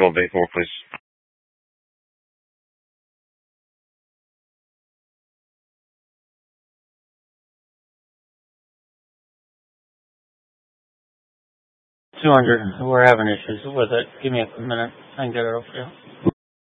1284, please. $200. We're having issues with it. Give me a minute. I can get it over to you.